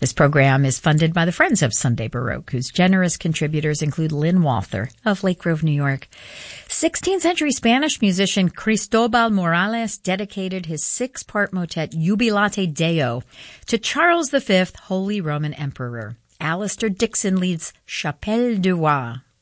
This program is funded by the Friends of Sunday Baroque, whose generous contributors include Lynn Walther of Lake Grove, New York. 16th century Spanish musician Cristobal Morales dedicated his 6-part motet Jubilate Deo to Charles V, Holy Roman Emperor. Alistair Dixon leads Chapelle du Roi